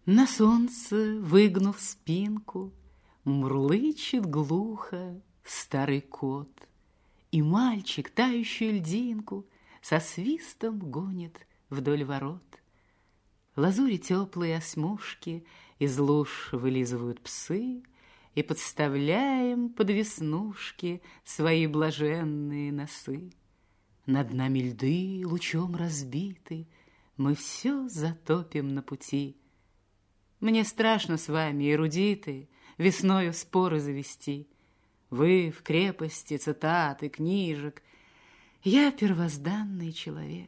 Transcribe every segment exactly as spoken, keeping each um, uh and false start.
На солнце, выгнув спинку, мурлычет глухо старый кот, и мальчик тающую льдинку со свистом гонит вдоль ворот. Лазури теплые осьмушки из луж вылизывают псы, и подставляем под веснушки свои блаженные носы. Над нами льды лучом разбиты, мы все затопим на пути. Мне страшно с вами, эрудиты, весною споры завести. Вы в крепости цитат и книжек, я первозданный человек.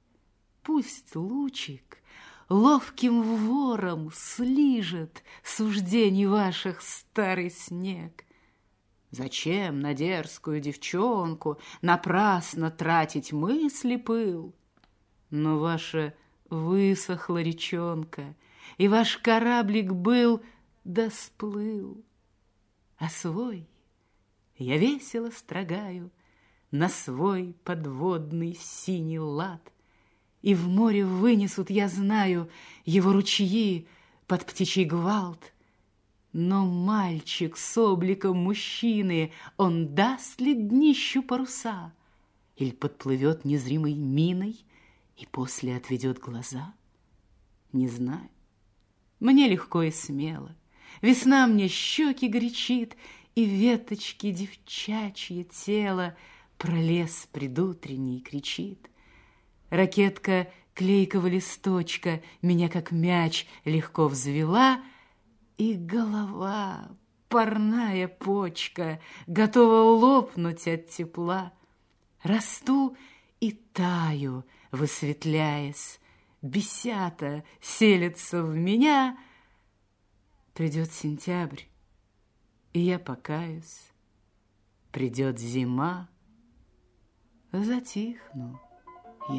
Пусть лучик ловким вором слижет суждений ваших старый снег. Зачем на дерзкую девчонку напрасно тратить мысли пыл? Но ваша высохла речонка, и ваш кораблик был да сплыл. А свой я весело строгаю на свой подводный синий лад, и в море вынесут, я знаю, его ручьи под птичий гвалт. Но мальчик с обликом мужчины, он даст ли днищу паруса? Или подплывет незримой миной и после отведет глаза? Не знаю. Мне легко и смело. Весна мне щеки горячит, и веточки девчачье тело про лес предутренний кричит. Ракетка клейкого листочка меня, как мяч, легко взвела, и голова, парная почка, готова лопнуть от тепла. Расту и таю, высветляясь, бесята селятся в меня. Придет сентябрь, и я покаюсь. Придет зима, затихну.